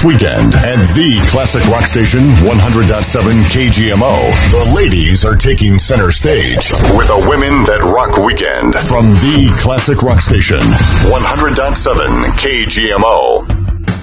weekend at the classic rock station 100.7 KGMO. The ladies are taking center stage with a Women That Rock weekend from the classic rock station 100.7 KGMO.